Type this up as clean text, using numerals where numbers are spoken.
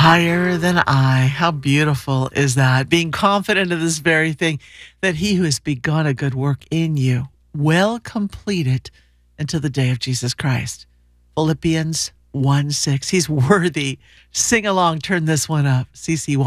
higher than I. How beautiful is that? Being confident of this very thing, that he who has begun a good work in you will complete it until the day of Jesus Christ. Philippians 1:6. He's worthy. Sing along. Turn this one up. CC1.